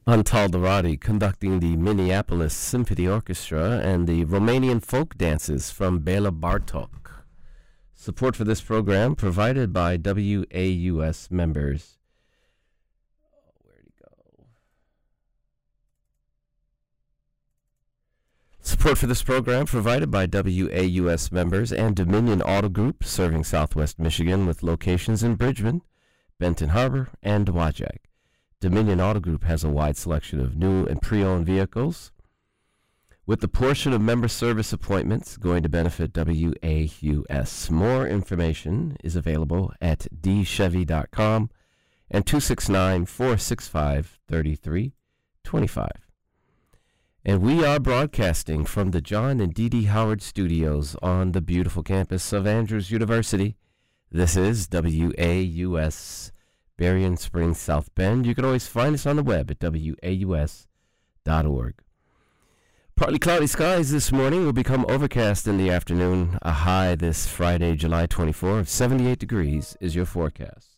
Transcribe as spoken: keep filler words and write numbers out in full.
Antaldarati conducting the Minneapolis Symphony Orchestra and the Romanian folk dances from Bela Bartok. Support for this program provided by W A U S members. Oh, where'd he go? Support for this program provided by W A U S members and Dominion Auto Group, serving Southwest Michigan with locations in Bridgman, Benton Harbor, and Dowagiac. Dominion Auto Group has a wide selection of new and pre-owned vehicles, with the portion of member service appointments going to benefit W A U S. More information is available at d chevy dot com and two six nine, four six five, three three two five. And we are broadcasting from the John and Dee Dee Howard Studios on the beautiful campus of Andrews University. This is W A U S Berrien Springs, South Bend. You can always find us on the web at W A U S dot org. Partly cloudy skies this morning will become overcast in the afternoon. A high this Friday, July twenty-fourth, of seventy-eight degrees is your forecast.